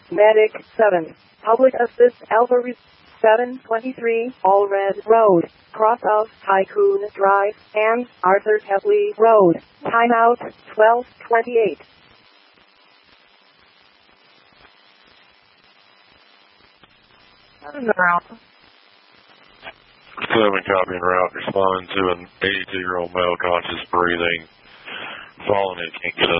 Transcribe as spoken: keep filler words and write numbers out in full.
Medic seven. Public Assist Alpha Re- seven twenty-three Allred Road, cross of Tycoon Drive and Arthur Kepley Road. Timeout twelve twenty-eight. Seven route. Seven copy en route. Respond to an eighty-two-year-old male conscious breathing. Falling at Kingston.